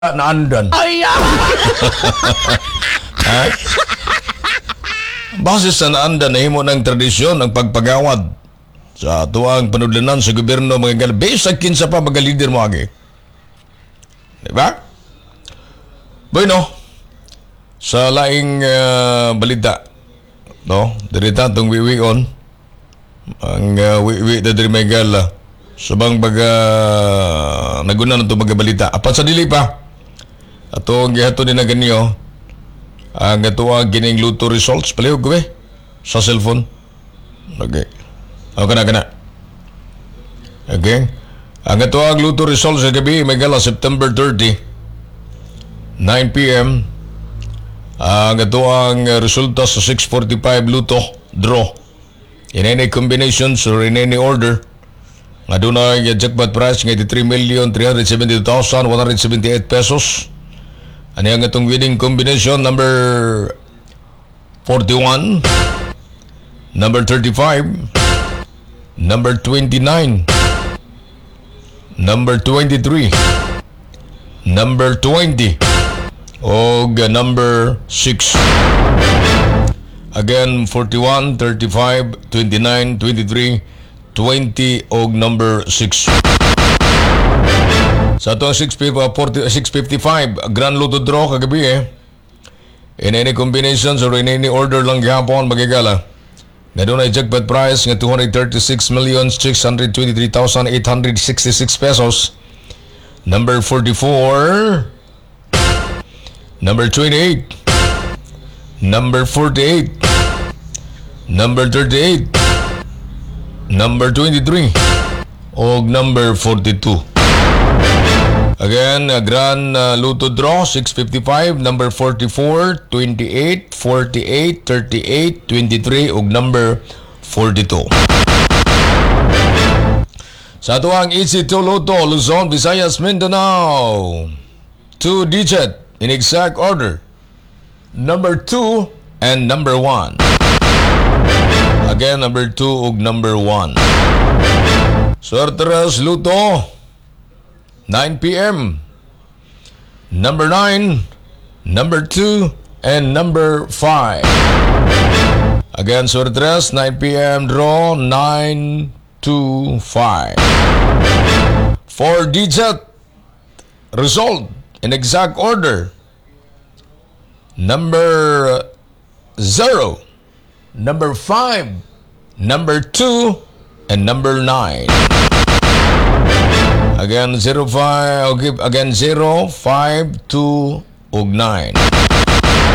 naandan. Ay, Base sa naandan na himo ng tradisyon ng pagpagawad sa tuwang panudlanan sa gobyerno mga galbe sa kinsa pa mga leader mo agi. Diba? Bueno, sa laing balita, no? Dirita itong wiwion, ang wiwi na diri may gala, sabang baga nagunan ito mga balita. Apan sa dili pa, ato ang gihato din na ganyo, ang ito ang gining luto results, palihog ko sa cellphone. Okay. Okay na. Okay. Ang ito ang luto results sa gabi, may gala September 30, 9 p.m. Ang ito ang resulta sa 6:45 luto draw. In any combinations or in any order, nga doon ang jackpot price ng 83,370,178 pesos. Ano yung itong winning combination? Number 41, number 35, number 29, number 23, number 20, o number 6. Again, 41, 35, 29, 23, 20, o number 6. Sa ito ang 655 Grand Lotto Draw kagabi in any combinations or in any order lang gihapon magigala. Nga doon ay jackpot price nga 236,623,866 pesos. Number 44, number 28, number 48, number 38, number 23, o number 42. Again, Grand Lotto Draw, 655, number 44, 28, 48, 38, 23, ug number 42. Sa ito ang Easy to Lotto, Luzon, Visayas, Mindanao. 2-digit in exact order. Number 2 and number 1. Again, number 2 ug number 1. Sorteras Lotto, 9 p.m. Number 9, number 2, and number 5. Again, sorteras, 9 p.m. draw, 9, 2, 5. 4-digit result in exact order. Number 0, number 5, number 2, and number 9. Again, 05, okay, again 0, 5, 2, ug 9.